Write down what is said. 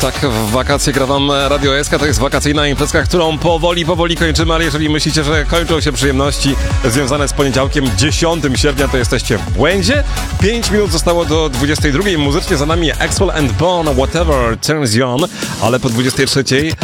Tak, w wakacje gra wam Radio SK, to jest wakacyjna imprezka, którą powoli kończymy, ale jeżeli myślicie, że kończą się przyjemności związane z poniedziałkiem 10 sierpnia, to jesteście w błędzie. 5 minut zostało do 22. Muzycznie za nami Axwell and Bone, Whatever Turns You On, ale po 23